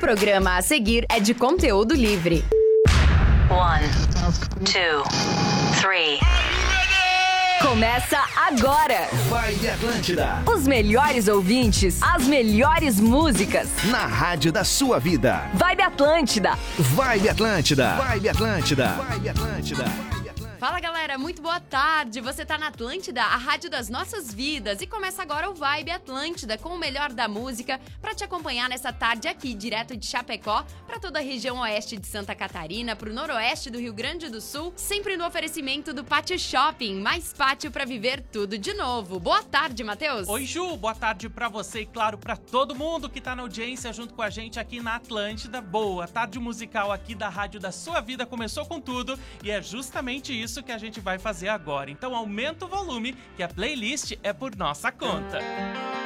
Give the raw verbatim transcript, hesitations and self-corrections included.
programa a seguir é de conteúdo livre. One, two, three. Começa agora! Vibe Atlântida. Os melhores ouvintes, as melhores músicas. Na rádio da sua vida. Vibe Atlântida. Vibe Atlântida. Vibe Atlântida. Vibe Atlântida. Fala galera, muito boa tarde, você tá na Atlântida, a rádio das nossas vidas, e começa agora o Vibe Atlântida com o melhor da música pra te acompanhar nessa tarde aqui, direto de Chapecó, pra toda a região oeste de Santa Catarina, pro noroeste do Rio Grande do Sul, sempre no oferecimento do Pátio Shopping, mais pátio pra viver tudo de novo. Boa tarde, Matheus. Oi, Ju, boa tarde pra você e claro, pra todo mundo que tá na audiência junto com a gente aqui na Atlântida. Boa tarde musical aqui da rádio da sua vida, começou com tudo e é justamente isso que a gente vai fazer agora. Então aumenta o volume, que a playlist é por nossa conta.